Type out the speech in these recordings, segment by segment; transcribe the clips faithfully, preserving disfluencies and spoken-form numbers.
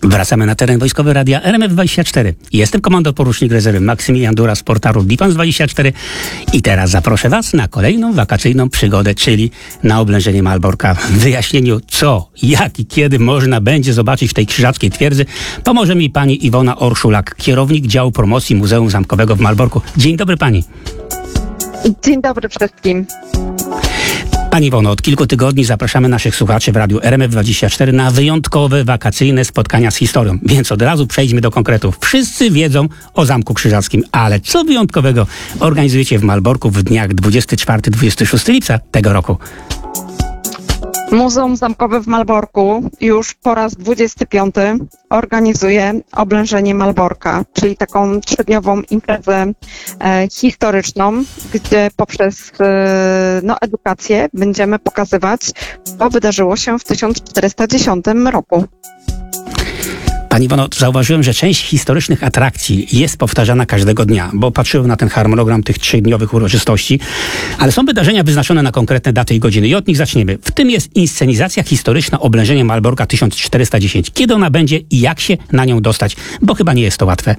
Wracamy na teren wojskowy Radia R M F dwadzieścia cztery. Jestem komandor porucznik rezerwy Maksymilian Dura z portalu Defense dwadzieścia cztery i teraz zaproszę Was na kolejną wakacyjną przygodę, czyli na oblężenie Malborka. W wyjaśnieniu co, jak i kiedy można będzie zobaczyć w tej krzyżackiej twierdzy pomoże mi pani Iwona Orszulak, kierownik działu promocji Muzeum Zamkowego w Malborku. Dzień dobry pani. Dzień dobry wszystkim. Pani Iwono, od kilku tygodni zapraszamy naszych słuchaczy w Radiu R M F dwadzieścia cztery na wyjątkowe, wakacyjne spotkania z historią. Więc od razu przejdźmy do konkretów. Wszyscy wiedzą o Zamku Krzyżackim, ale co wyjątkowego organizujecie w Malborku w dniach dwudziestego czwartego do dwudziestego szóstego lipca tego roku? Muzeum Zamkowe w Malborku już po raz dwudziesty piąty organizuje oblężenie Malborka, czyli taką trzydniową imprezę e, historyczną, gdzie poprzez e, no, edukację będziemy pokazywać, co wydarzyło się w tysiąc czterysta dziesiątym roku. Pani Iwono, zauważyłem, że część historycznych atrakcji jest powtarzana każdego dnia, bo patrzyłem na ten harmonogram tych trzydniowych uroczystości, ale są wydarzenia wyznaczone na konkretne daty i godziny i od nich zaczniemy. W tym jest inscenizacja historyczna oblężenia Malborka tysiąc czterysta dziesięć. Kiedy ona będzie i jak się na nią dostać? Bo chyba nie jest to łatwe.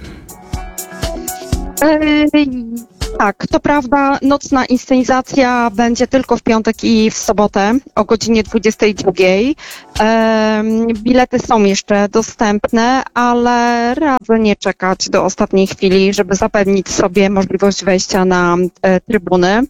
Tak, to prawda, nocna inscenizacja będzie tylko w piątek i w sobotę o godzinie dwudziestej drugiej. E, bilety są jeszcze dostępne, ale radzę nie czekać do ostatniej chwili, żeby zapewnić sobie możliwość wejścia na e, trybuny.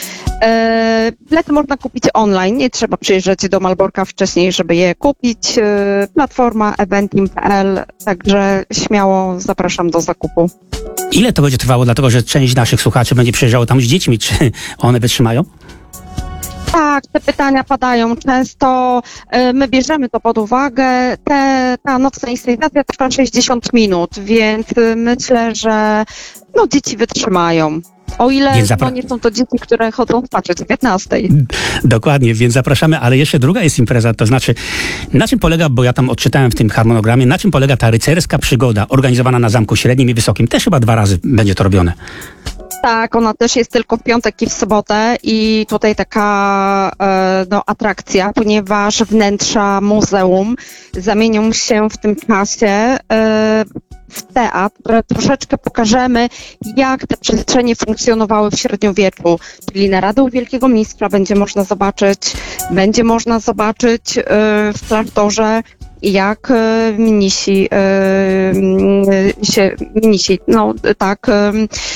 E, bilety można kupić online, nie trzeba przyjeżdżać do Malborka wcześniej, żeby je kupić. E, platforma eventim kropka p l, także śmiało zapraszam do zakupu. Ile to będzie trwało, dlatego że część naszych słuchaczy będzie przyjeżdżało tam z dziećmi, czy one wytrzymają? Tak, te pytania padają często, my bierzemy to pod uwagę. Te, ta nocna inscenizacja trwa sześćdziesiąt minut, więc myślę, że no, dzieci wytrzymają. O ile zapra- no, nie są to dzieci, które chodzą spać o dziewiętnastej. Dokładnie, więc zapraszamy, ale jeszcze druga jest impreza, to znaczy na czym polega, bo ja tam odczytałem w tym harmonogramie, na czym polega ta rycerska przygoda organizowana na Zamku Średnim i Wysokim. Też chyba dwa razy będzie to robione. Tak, ona też jest tylko w piątek i w sobotę i tutaj taka e, no, atrakcja, ponieważ wnętrza muzeum zamienią się w tym czasie e, w teatr. Troszeczkę pokażemy, jak te przestrzenie funkcjonowały w średniowieczu, czyli naradę u Wielkiego Mistrza będzie można zobaczyć, będzie można zobaczyć e, w klasztorze, jak e, mnisi e, się, mnisi, no tak, e,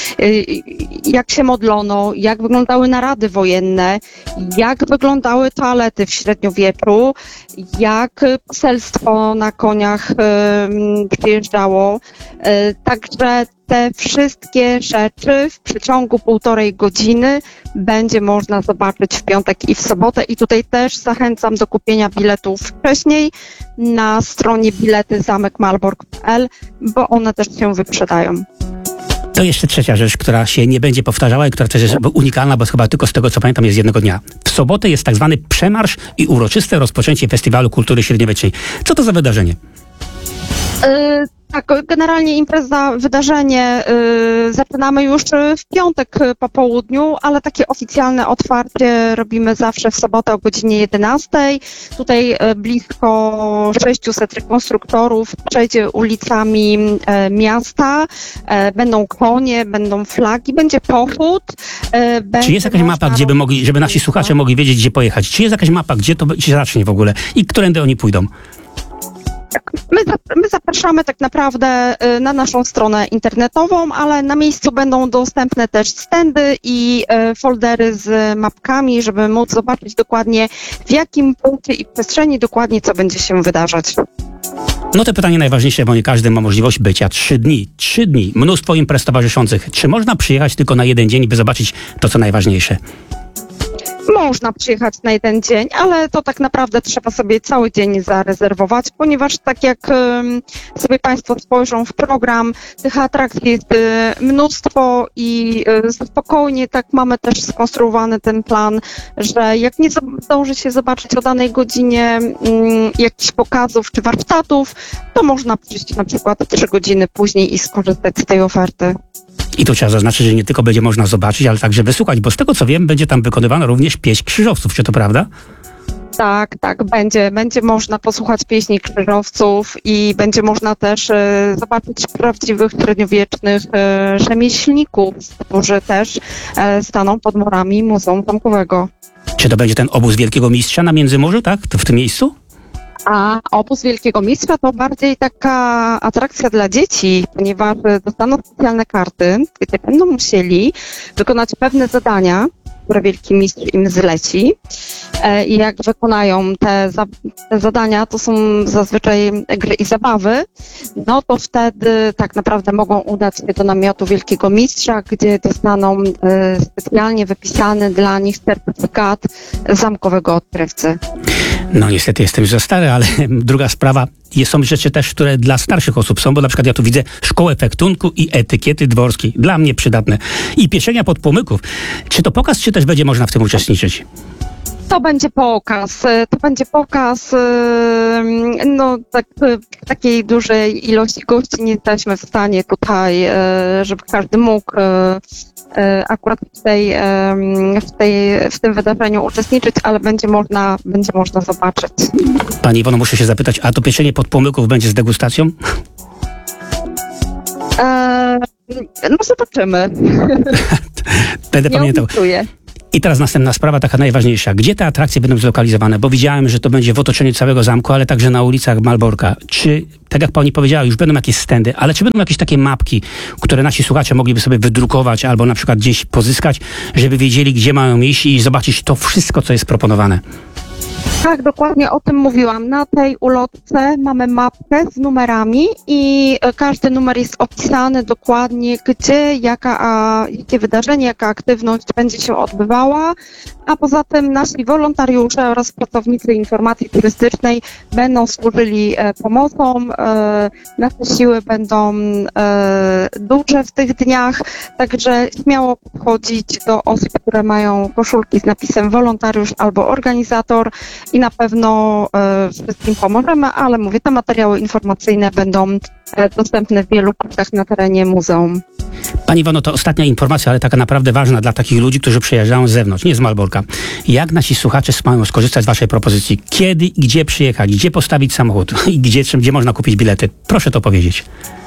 jak się modlono, jak wyglądały narady wojenne, jak wyglądały toalety w średniowieczu, jak poselstwo na koniach e, przyjeżdżało. E, także te wszystkie rzeczy w przeciągu półtorej godziny będzie można zobaczyć w piątek i w sobotę i tutaj też zachęcam do kupienia biletów wcześniej na stronie bilety zamek malbork kropka p l, bo one też się wyprzedają. To jeszcze trzecia rzecz, która się nie będzie powtarzała i która też jest unikalna, bo chyba tylko z tego, co pamiętam, jest jednego dnia. W sobotę jest tak zwany przemarsz i uroczyste rozpoczęcie Festiwalu Kultury Średniowiecznej. Co to za wydarzenie? Yy, tak, generalnie impreza, wydarzenie yy, zaczynamy już w piątek po południu, ale takie oficjalne otwarcie robimy zawsze w sobotę o godzinie jedenastej. Tutaj yy, blisko sześciuset rekonstruktorów przejdzie ulicami yy, miasta, yy, będą konie, będą flagi, będzie pochód. Yy, będzie Czy jest jakaś mapa, gdzie by mogli, żeby nasi słuchacze mogli wiedzieć, gdzie pojechać? Czy jest jakaś mapa, gdzie to się zacznie w ogóle i którędy oni pójdą? My, my zapraszamy tak naprawdę na naszą stronę internetową, ale na miejscu będą dostępne też standy i foldery z mapkami, żeby móc zobaczyć dokładnie w jakim punkcie i przestrzeni dokładnie co będzie się wydarzać. No to pytanie najważniejsze, bo nie każdy ma możliwość bycia. Trzy dni, trzy dni, mnóstwo imprez towarzyszących. Czy można przyjechać tylko na jeden dzień, by zobaczyć to, co najważniejsze? Można przyjechać na jeden dzień, ale to tak naprawdę trzeba sobie cały dzień zarezerwować, ponieważ tak jak um, sobie Państwo spojrzą w program, tych atrakcji jest y, mnóstwo i y, spokojnie tak mamy też skonstruowany ten plan, że jak nie zdąży się zobaczyć o danej godzinie y, jakichś pokazów czy warsztatów, to można przyjść na przykład trzy godziny później i skorzystać z tej oferty. I tu trzeba zaznaczyć, że nie tylko będzie można zobaczyć, ale także wysłuchać, bo z tego co wiem, będzie tam wykonywana również pieśń krzyżowców, czy to prawda? Tak, tak, będzie. Będzie można posłuchać pieśni krzyżowców i będzie można też e, zobaczyć prawdziwych średniowiecznych e, rzemieślników, którzy też e, staną pod murami Muzeum Zamkowego. Czy to będzie ten obóz Wielkiego Mistrza na Międzymorzu, tak? To w tym miejscu? A obóz Wielkiego Mistrza to bardziej taka atrakcja dla dzieci, ponieważ dostaną specjalne karty, gdzie będą musieli wykonać pewne zadania, które Wielki Mistrz im zleci. E, I jak wykonają te, za, te zadania, to są zazwyczaj gry i zabawy, no to wtedy tak naprawdę mogą udać się do namiotu Wielkiego Mistrza, gdzie dostaną e, specjalnie wypisany dla nich certyfikat zamkowego odkrywcy. No niestety jestem już za stary, ale druga sprawa, są rzeczy też, które dla starszych osób są, bo na przykład ja tu widzę szkołę fektunku i etykiety dworskiej. Dla mnie przydatne. I pieczenia podpłomyków. Czy to pokaz, czy też będzie można w tym uczestniczyć? To będzie pokaz, to będzie pokaz, no tak, w takiej dużej ilości gości nie jesteśmy w stanie tutaj, żeby każdy mógł akurat w, tej, w, tej, w tym wydarzeniu uczestniczyć, ale będzie można, będzie można zobaczyć. Pani Iwono, muszę się zapytać, a to pieczenie podpłomyków będzie z degustacją? Eee, no zobaczymy. Będę Nie pamiętał. obiecuję. I teraz następna sprawa, taka najważniejsza. Gdzie te atrakcje będą zlokalizowane? Bo widziałem, że to będzie w otoczeniu całego zamku, ale także na ulicach Malborka. Czy, tak jak pani powiedziała, już będą jakieś stędy, ale czy będą jakieś takie mapki, które nasi słuchacze mogliby sobie wydrukować albo na przykład gdzieś pozyskać, żeby wiedzieli, gdzie mają iść i zobaczyć to wszystko, co jest proponowane? Tak, dokładnie o tym mówiłam. Na tej ulotce mamy mapkę z numerami i każdy numer jest opisany dokładnie, gdzie, jaka, a, jakie wydarzenie, jaka aktywność będzie się odbywała, a poza tym nasi wolontariusze oraz pracownicy informacji turystycznej będą służyli e, pomocą. E, nasze siły będą e, duże w tych dniach, także śmiało podchodzić do osób, które mają koszulki z napisem wolontariusz albo organizator i na pewno e, wszystkim pomożemy, ale mówię, te materiały informacyjne będą e, dostępne w wielu punktach na terenie muzeum. Pani Iwono, to ostatnia informacja, ale taka naprawdę ważna dla takich ludzi, którzy przyjeżdżają z zewnątrz, nie z Malborka. Jak nasi słuchacze mają skorzystać z waszej propozycji? Kiedy i gdzie przyjechać? Gdzie postawić samochód? I gdzie, gdzie można kupić bilety? Proszę to powiedzieć.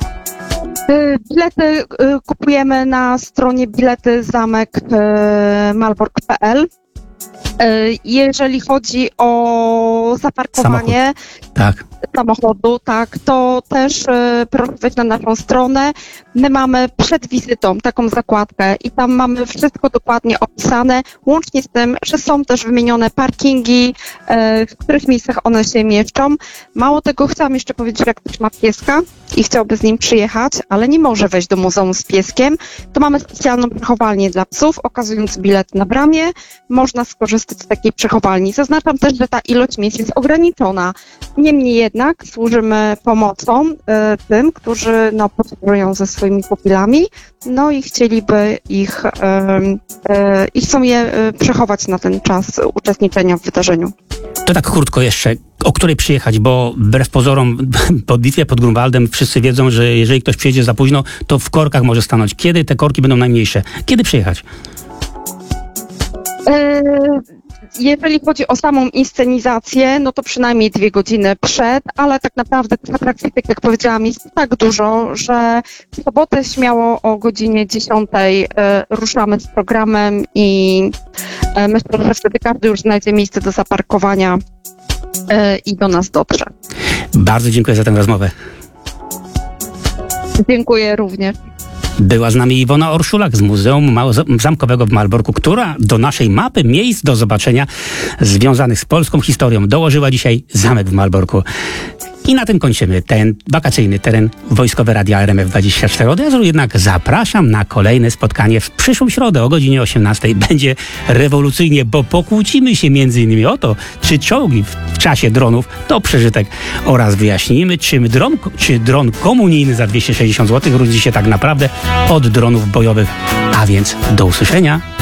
Bilety kupujemy na stronie bilety zamek malbork kropka p l. Jeżeli chodzi o zaparkowanie Samochód. Tak. samochodu, tak, to też e, proszę wejść na naszą stronę. My mamy przed wizytą taką zakładkę i tam mamy wszystko dokładnie opisane, łącznie z tym, że są też wymienione parkingi, e, w których miejscach one się mieszczą. Mało tego, chciałam jeszcze powiedzieć, że jak ktoś ma pieska i chciałby z nim przyjechać, ale nie może wejść do muzeum z pieskiem, to mamy specjalną przechowalnię dla psów, okazując bilet na bramie, można skorzystać z takiej przechowalni. Zaznaczam też, że ta ilość miejsc jest ograniczona. Niemniej jednak służymy pomocą y, tym, którzy no, podróżują ze swoimi pupilami, no i chcieliby ich y, y, i chcą je y, przechować na ten czas uczestniczenia w wydarzeniu. To tak krótko jeszcze, o której przyjechać, bo wbrew pozorom po bitwie pod Grunwaldem wszyscy wiedzą, że jeżeli ktoś przyjedzie za późno, to w korkach może stanąć. Kiedy te korki będą najmniejsze? Kiedy przyjechać? Jeżeli chodzi o samą inscenizację, no to przynajmniej dwie godziny przed, ale tak naprawdę tych atrakcji, tak jak powiedziałam, jest tak dużo, że w sobotę śmiało o godzinie dziesiątej ruszamy z programem i myślę, że wtedy każdy już znajdzie miejsce do zaparkowania i do nas dotrze. Bardzo dziękuję za tę rozmowę. Dziękuję również. Była z nami Iwona Orszulak z Muzeum Zamkowego w Malborku, która do naszej mapy miejsc do zobaczenia związanych z polską historią dołożyła dzisiaj zamek w Malborku. I na tym kończymy ten wakacyjny teren Wojskowe Radia R M F dwadzieścia cztery. Od razu jednak zapraszam na kolejne spotkanie w przyszłą środę o godzinie osiemnastej. Będzie rewolucyjnie, bo pokłócimy się między innymi o to, czy czołgi w czasie dronów to przeżytek oraz wyjaśnimy, czy dron, czy dron komunijny za dwieście sześćdziesiąt złotych różni się tak naprawdę od dronów bojowych. A więc do usłyszenia.